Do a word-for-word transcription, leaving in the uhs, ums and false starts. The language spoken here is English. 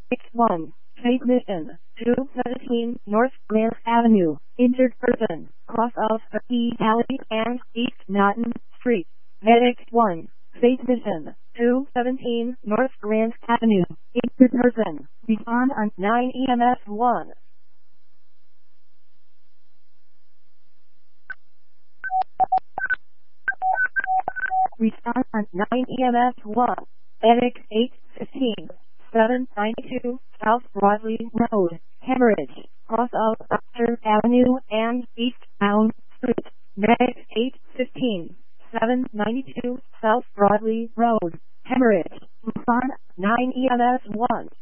one. Fake mission. two seventeen North Grand Avenue. Injured person. Cross of E Alley and East Mountain Street. Medic one. Fake mission. two seventeen North Grand Avenue. Injured person. Respond on nine E M S one. Respond on nine E M S one. Medic eight fifteen. seven ninety-two South Broadway Road, Hemorrhage, cross of Doctor Avenue and East Mound Street. Medic eight fifteen, seven ninety-two South Broadway Road, Hemorrhage. Respond nine E M S one.